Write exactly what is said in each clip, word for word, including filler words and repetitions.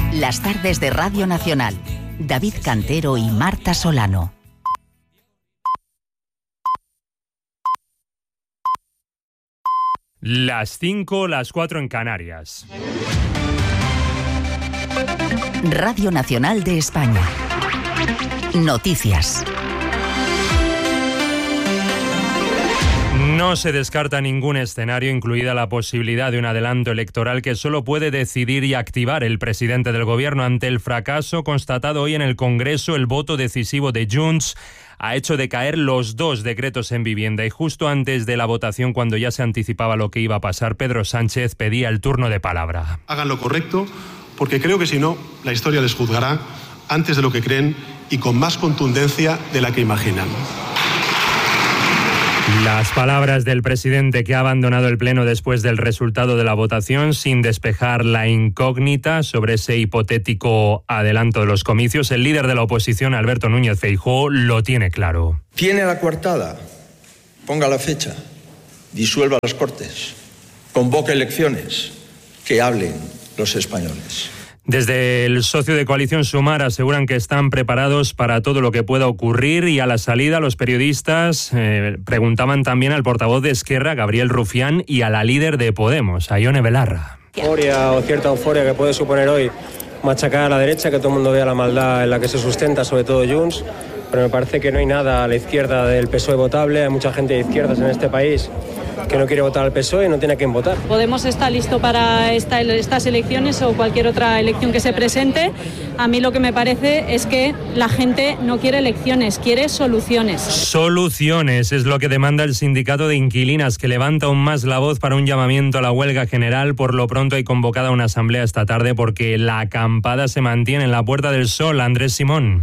Las tardes de Radio Nacional. David Cantero y Marta Solano. Las cinco, las cuatro en Canarias. Radio Nacional de España. Noticias. No se descarta ningún escenario, incluida la posibilidad de un adelanto electoral que solo puede decidir y activar el presidente del gobierno. Ante el fracaso constatado hoy en el Congreso, el voto decisivo de Junts ha hecho decaer los dos decretos en vivienda, y justo antes de la votación, cuando ya se anticipaba lo que iba a pasar, Pedro Sánchez pedía el turno de palabra. Hagan lo correcto, porque creo que si no, la historia les juzgará antes de lo que creen y con más contundencia de la que imaginan. Las palabras del presidente, que ha abandonado el pleno después del resultado de la votación, sin despejar la incógnita sobre ese hipotético adelanto de los comicios. El líder de la oposición, Alberto Núñez Feijóo, lo tiene claro. Tiene la coartada, ponga la fecha, disuelva las Cortes, convoque elecciones, que hablen los españoles. Desde el socio de coalición Sumar aseguran que están preparados para todo lo que pueda ocurrir, y a la salida los periodistas eh, preguntaban también al portavoz de Esquerra, Gabriel Rufián, y a la líder de Podemos, a Ione Belarra. Euforia o cierta euforia que puede suponer hoy machacar a la derecha, que todo el mundo vea la maldad en la que se sustenta, sobre todo Junts, pero me parece que no hay nada a la izquierda del P S O E votable. Hay mucha gente de izquierdas en este país que no quiere votar al P S O E y no tiene a quién votar. Podemos estar listo para esta, estas elecciones o cualquier otra elección que se presente. A mí lo que me parece es que la gente no quiere elecciones, quiere soluciones. Soluciones es lo que demanda el sindicato de inquilinas, que levanta aún más la voz para un llamamiento a la huelga general. Por lo pronto hay convocada una asamblea esta tarde porque la acampada se mantiene en la Puerta del Sol. Andrés Simón.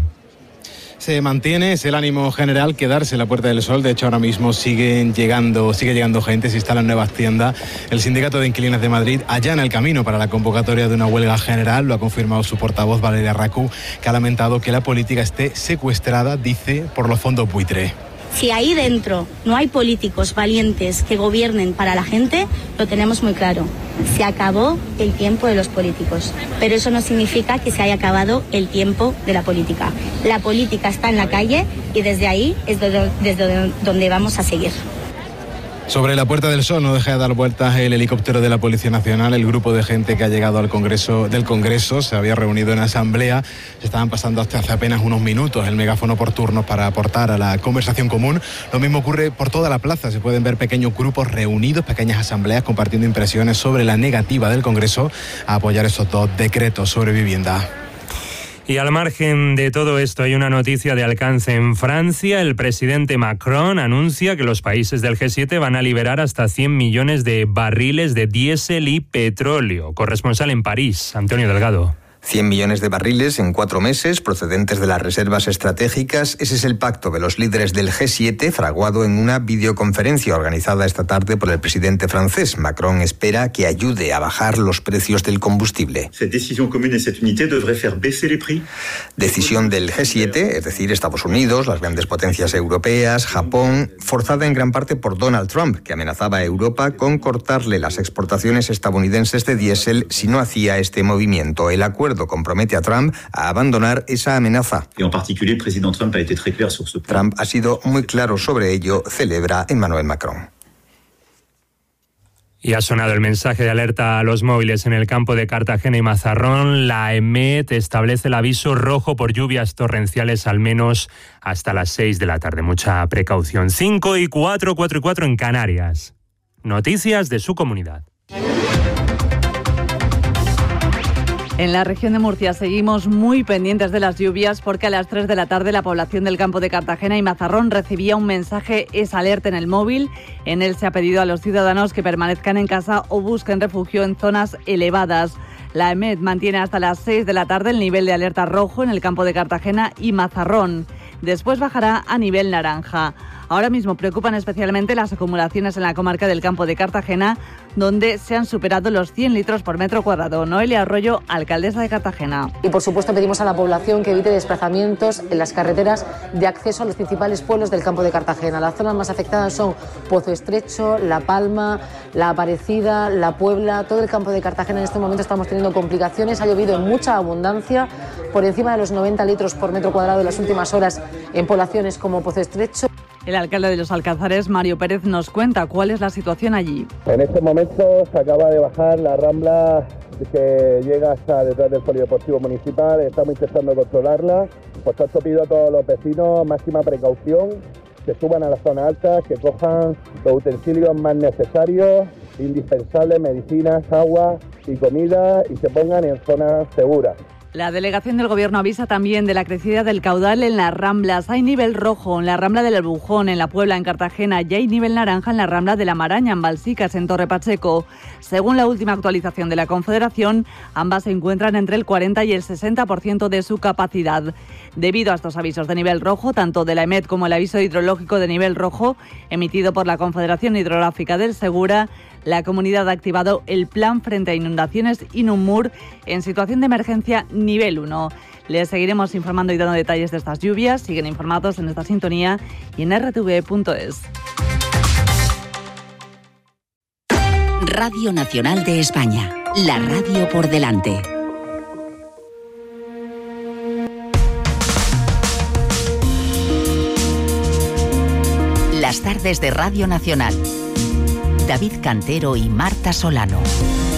Se mantiene, es el ánimo general, quedarse en la Puerta del Sol. De hecho, ahora mismo siguen llegando, sigue llegando gente, se instalan nuevas tiendas. El Sindicato de Inquilinas de Madrid allana el camino para la convocatoria de una huelga general. Lo ha confirmado su portavoz, Valeria Racú, que ha lamentado que la política esté secuestrada, dice, por los fondos buitre. Si ahí dentro no hay políticos valientes que gobiernen para la gente, lo tenemos muy claro. Se acabó el tiempo de los políticos. Pero eso no significa que se haya acabado el tiempo de la política. La política está en la calle y desde ahí es desde donde vamos a seguir. Sobre la Puerta del Sol no deja de dar vueltas el helicóptero de la Policía Nacional. El grupo de gente que ha llegado al Congreso del Congreso se había reunido en asamblea. Se estaban pasando hasta hace apenas unos minutos el megáfono por turnos para aportar a la conversación común. Lo mismo ocurre por toda la plaza. Se pueden ver pequeños grupos reunidos, pequeñas asambleas, compartiendo impresiones sobre la negativa del Congreso a apoyar esos dos decretos sobre vivienda. Y al margen de todo esto, hay una noticia de alcance en Francia. El presidente Macron anuncia que los países del G siete van a liberar hasta cien millones de barriles de diésel y petróleo. Corresponsal en París, Antonio Delgado. cien millones de barriles en cuatro meses, procedentes de las reservas estratégicas. Ese es el pacto de los líderes del G siete, fraguado en una videoconferencia organizada esta tarde por el presidente francés. Macron espera que ayude a bajar los precios del combustible. Decisión del G siete, es decir, Estados Unidos, las grandes potencias europeas, Japón, forzada en gran parte por Donald Trump, que amenazaba a Europa con cortarle las exportaciones estadounidenses de diésel si no hacía este movimiento. El acuerdo compromete a Trump a abandonar esa amenaza. Trump ha sido muy claro sobre ello, celebra Emmanuel Macron. Y ha sonado el mensaje de alerta a los móviles en el campo de Cartagena y Mazarrón. La EMET establece el aviso rojo por lluvias torrenciales al menos hasta las seis de la tarde. Mucha precaución. cinco y cuatro, cuatro y cuatro en Canarias. Noticias de su comunidad. En la región de Murcia seguimos muy pendientes de las lluvias porque a las tres de la tarde la población del campo de Cartagena y Mazarrón recibía un mensaje Es Alerta en el móvil. En él se ha pedido a los ciudadanos que permanezcan en casa o busquen refugio en zonas elevadas. La EMET mantiene hasta las seis de la tarde el nivel de alerta rojo en el campo de Cartagena y Mazarrón. Después bajará a nivel naranja. Ahora mismo preocupan especialmente las acumulaciones en la comarca del Campo de Cartagena, donde se han superado los cien litros por metro cuadrado. Noelia Arroyo, alcaldesa de Cartagena. Y por supuesto pedimos a la población que evite desplazamientos en las carreteras de acceso a los principales pueblos del Campo de Cartagena. Las zonas más afectadas son Pozo Estrecho, La Palma, La Aparecida, La Puebla. Todo el Campo de Cartagena en este momento estamos teniendo complicaciones. Ha llovido en mucha abundancia, por encima de los noventa litros por metro cuadrado en las últimas horas en poblaciones como Pozo Estrecho. El alcalde de Los Alcázares, Mario Pérez, nos cuenta cuál es la situación allí. En este momento se acaba de bajar la rambla que llega hasta detrás del polideportivo municipal. Estamos intentando controlarla. Por tanto, pido a todos los vecinos máxima precaución, que suban a las zonas altas, que cojan los utensilios más necesarios, indispensables, medicinas, agua y comida, y se pongan en zonas seguras. La delegación del Gobierno avisa también de la crecida del caudal en las Ramblas. Hay nivel rojo en la Rambla del Albujón, en La Puebla, en Cartagena, y hay nivel naranja en la Rambla de la Maraña, en Balsicas, en Torre Pacheco. Según la última actualización de la Confederación, ambas se encuentran entre el cuarenta y el sesenta por ciento de su capacidad. Debido a estos avisos de nivel rojo, tanto de la EMET como el aviso hidrológico de nivel rojo, emitido por la Confederación Hidrográfica del Segura, la comunidad ha activado el Plan frente a inundaciones Inunmur en situación de emergencia nivel uno. Les seguiremos informando y dando detalles de estas lluvias. Siguen informados en esta sintonía y en r t v punto es. Radio Nacional de España, la radio por delante. Las tardes de Radio Nacional. David Cantero y Marta Solano.